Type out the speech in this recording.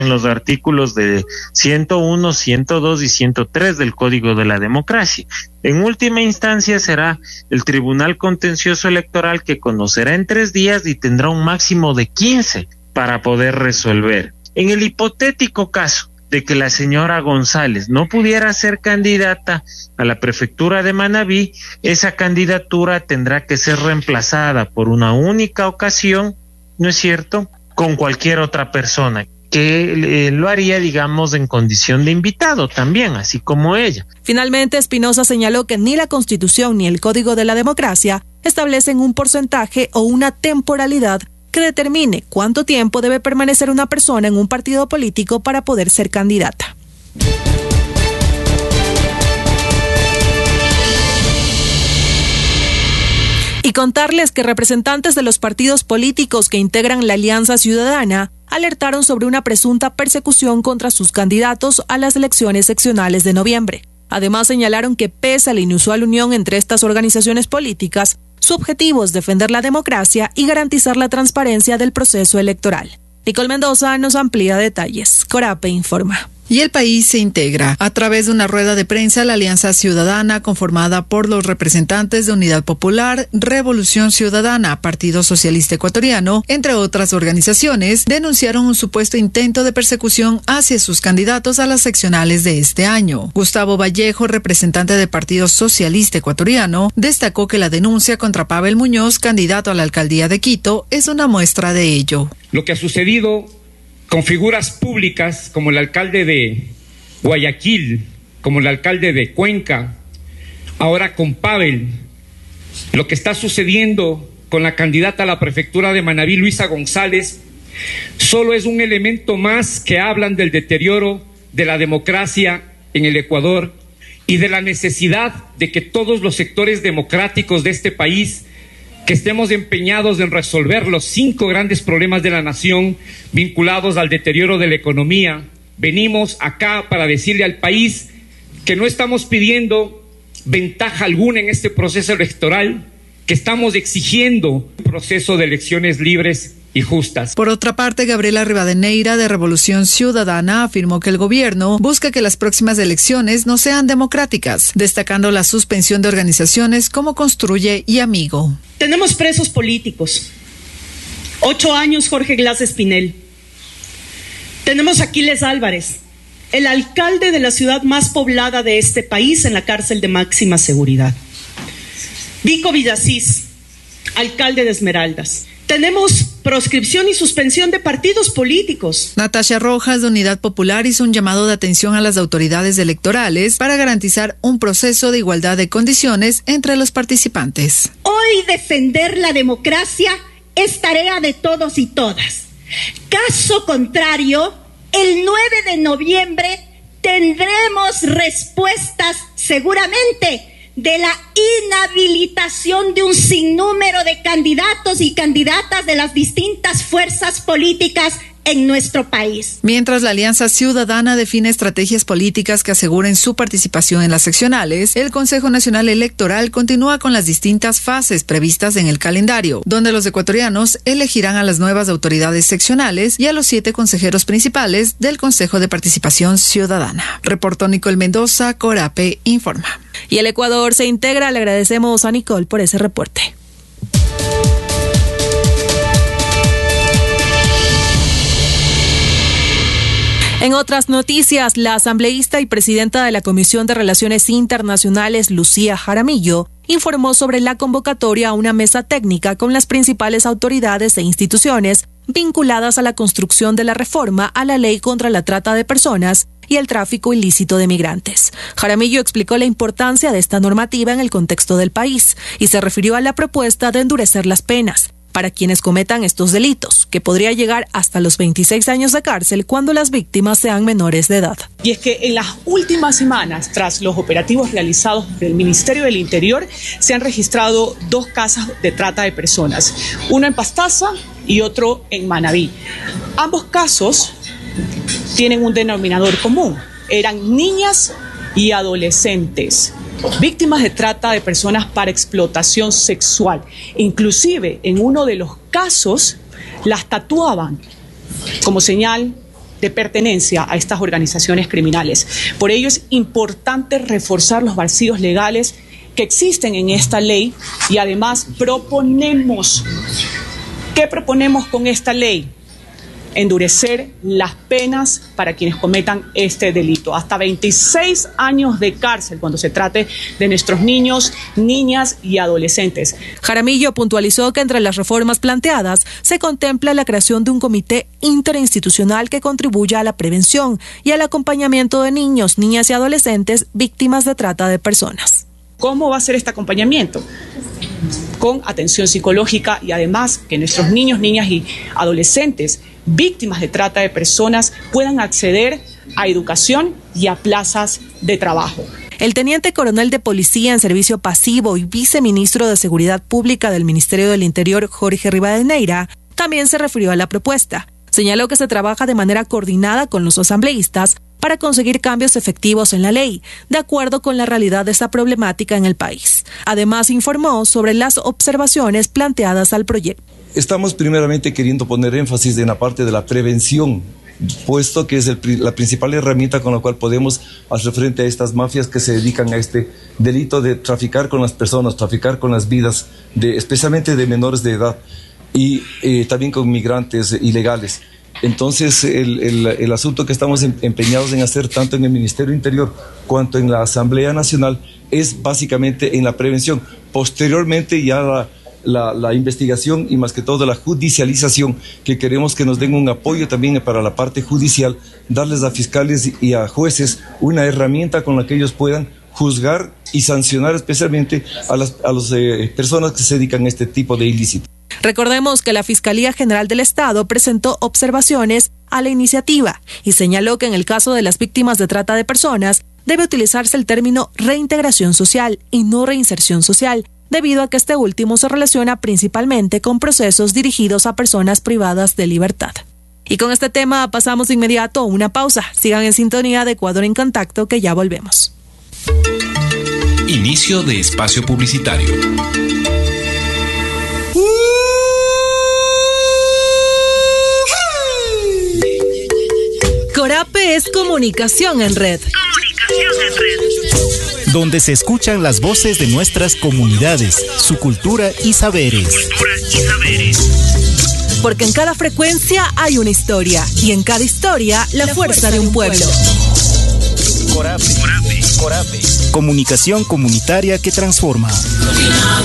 en los artículos de 101, 102 y 103 del Código de la Democracia. En última instancia será el Tribunal Contencioso Electoral que conocerá en 3 días y tendrá un máximo de 15 para poder resolver. En el hipotético caso de que la señora González no pudiera ser candidata a la prefectura de Manabí, esa candidatura tendrá que ser reemplazada por una única ocasión, ¿no es cierto?, con cualquier otra persona, que lo haría, digamos, en condición de invitado también, así como ella. Finalmente, Espinosa señaló que ni la Constitución ni el Código de la Democracia establecen un porcentaje o una temporalidad que determine cuánto tiempo debe permanecer una persona en un partido político para poder ser candidata. Y contarles que representantes de los partidos políticos que integran la Alianza Ciudadana alertaron sobre una presunta persecución contra sus candidatos a las elecciones seccionales de noviembre. Además, señalaron que pese a la inusual unión entre estas organizaciones políticas, su objetivo es defender la democracia y garantizar la transparencia del proceso electoral. Nicole Mendoza nos amplía detalles. Corape informa. Y el país se integra. A través de una rueda de prensa, la Alianza Ciudadana, conformada por los representantes de Unidad Popular, Revolución Ciudadana, Partido Socialista Ecuatoriano, entre otras organizaciones, denunciaron un supuesto intento de persecución hacia sus candidatos a las seccionales de este año. Gustavo Vallejo, representante del Partido Socialista Ecuatoriano, destacó que la denuncia contra Pavel Muñoz, candidato a la alcaldía de Quito, es una muestra de ello. Lo que ha sucedido con figuras públicas como el alcalde de Guayaquil, como el alcalde de Cuenca, ahora con Pavel, lo que está sucediendo con la candidata a la prefectura de Manabí, Luisa González, solo es un elemento más que hablan del deterioro de la democracia en el Ecuador y de la necesidad de que todos los sectores democráticos de este país que estemos empeñados en resolver los 5 grandes problemas de la nación vinculados al deterioro de la economía. Venimos acá para decirle al país que no estamos pidiendo ventaja alguna en este proceso electoral, que estamos exigiendo un proceso de elecciones libres y justas. Por otra parte, Gabriela Rivadeneira, de Revolución Ciudadana, afirmó que el gobierno busca que las próximas elecciones no sean democráticas, destacando la suspensión de organizaciones como Construye y Amigo. Tenemos presos políticos. 8 años Jorge Glass Espinel. Tenemos a Aquiles Álvarez, el alcalde de la ciudad más poblada de este país, en la cárcel de máxima seguridad. Vico Villasís, alcalde de Esmeraldas. Tenemos proscripción y suspensión de partidos políticos. Natasha Rojas, de Unidad Popular, hizo un llamado de atención a las autoridades electorales para garantizar un proceso de igualdad de condiciones entre los participantes. Hoy defender la democracia es tarea de todos y todas. Caso contrario, el 9 de noviembre tendremos respuestas seguramente de la inhabilitación de un sinnúmero de candidatos y candidatas de las distintas fuerzas políticas en nuestro país. Mientras la Alianza Ciudadana define estrategias políticas que aseguren su participación en las seccionales, el Consejo Nacional Electoral continúa con las distintas fases previstas en el calendario, donde los ecuatorianos elegirán a las nuevas autoridades seccionales y a los 7 consejeros principales del Consejo de Participación Ciudadana. Reportó Nicole Mendoza, Corape informa. Y el Ecuador se integra. Le agradecemos a Nicole por ese reporte. En otras noticias, la asambleísta y presidenta de la Comisión de Relaciones Internacionales, Lucía Jaramillo, informó sobre la convocatoria a una mesa técnica con las principales autoridades e instituciones vinculadas a la construcción de la reforma a la ley contra la trata de personas y el tráfico ilícito de migrantes. Jaramillo explicó la importancia de esta normativa en el contexto del país y se refirió a la propuesta de endurecer las penas para quienes cometan estos delitos, que podría llegar hasta los 26 años de cárcel cuando las víctimas sean menores de edad. Y es que en las últimas semanas, tras los operativos realizados por el Ministerio del Interior, se han registrado 2 casos de trata de personas, uno en Pastaza y otro en Manabí. Ambos casos tienen un denominador común: eran niñas y adolescentes, víctimas de trata de personas para explotación sexual. Inclusive, en uno de los casos, las tatuaban como señal de pertenencia a estas organizaciones criminales. Por ello es importante reforzar los vacíos legales que existen en esta ley y además ¿qué proponemos con esta ley? Endurecer las penas para quienes cometan este delito. Hasta 26 años de cárcel cuando se trate de nuestros niños, niñas y adolescentes. Jaramillo puntualizó que entre las reformas planteadas se contempla la creación de un comité interinstitucional que contribuya a la prevención y al acompañamiento de niños, niñas y adolescentes víctimas de trata de personas. ¿Cómo va a ser este acompañamiento? Con atención psicológica y además que nuestros niños, niñas y adolescentes víctimas de trata de personas puedan acceder a educación y a plazas de trabajo. El teniente coronel de policía en servicio pasivo y viceministro de Seguridad Pública del Ministerio del Interior, Jorge Rivadeneira, también se refirió a la propuesta. Señaló que se trabaja de manera coordinada con los asambleístas para conseguir cambios efectivos en la ley, de acuerdo con la realidad de esta problemática en el país. Además, informó sobre las observaciones planteadas al proyecto. Estamos primeramente queriendo poner énfasis en la parte de la prevención, puesto que es la principal herramienta con la cual podemos hacer frente a estas mafias que se dedican a este delito de traficar con las personas, traficar con las vidas, especialmente de menores de edad y también con migrantes ilegales. Entonces, el asunto que estamos empeñados en hacer tanto en el Ministerio Interior cuanto en la Asamblea Nacional es básicamente en la prevención. Posteriormente ya la investigación y más que todo la judicialización, que queremos que nos den un apoyo también para la parte judicial, darles a fiscales y a jueces una herramienta con la que ellos puedan juzgar y sancionar especialmente a las personas que se dedican a este tipo de ilícitos. Recordemos que la Fiscalía General del Estado presentó observaciones a la iniciativa y señaló que en el caso de las víctimas de trata de personas debe utilizarse el término reintegración social y no reinserción social, debido a que este último se relaciona principalmente con procesos dirigidos a personas privadas de libertad. Y con este tema pasamos de inmediato a una pausa. Sigan en sintonía de Ecuador en Contacto, que ya volvemos. Inicio de espacio publicitario. Corape es comunicación en red. Donde se escuchan las voces de nuestras comunidades, su cultura y saberes. Porque en cada frecuencia hay una historia y en cada historia la fuerza de un pueblo. Corape. Comunicación comunitaria que transforma.